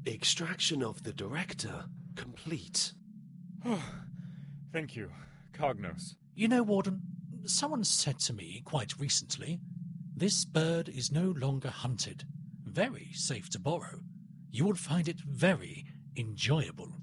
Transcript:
Extraction of the director complete. Thank you, Cognos. You know, Warden, someone said to me quite recently, this bird is no longer hunted. Very safe to borrow. You will find it very enjoyable.